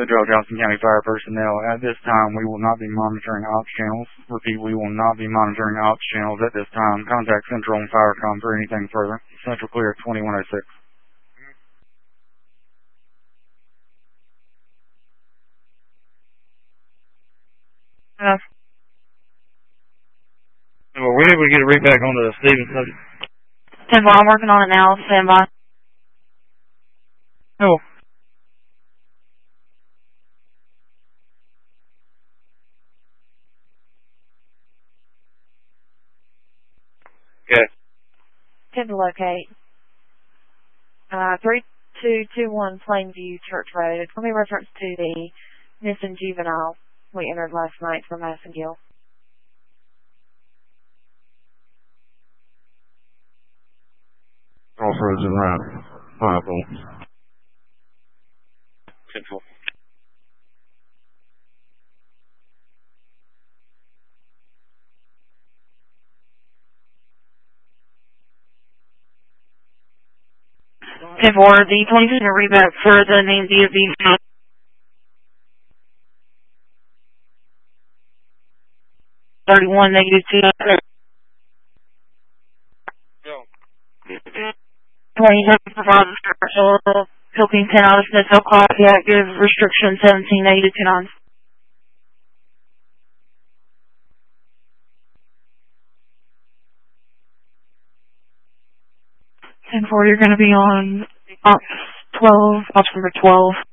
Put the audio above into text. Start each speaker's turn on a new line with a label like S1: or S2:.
S1: Central Johnson County Fire personnel. At this time, we will not be monitoring ops channels. Repeat, we will not be monitoring ops channels at this time. Contact Central and Firecom for anything further. Central clear 2106.
S2: Well, we're able to get a rig back onto the Stevens subject.
S3: 10-4, I'm working on it now. Stand by.
S2: Oh. Okay.
S3: 10 to locate. 3221 Plainview Church Road. Let me reference to the missing juvenile we entered last night from Massengill.
S2: Crossroads and right. 5 volts.
S1: 10-4.
S3: The police is going to read back for the name DFB. 31 -2. 27 provides special Pilkington out of Smithville Coffee active restriction 17A to 29. 10-4, you're going to be on ops 12, ops number 12.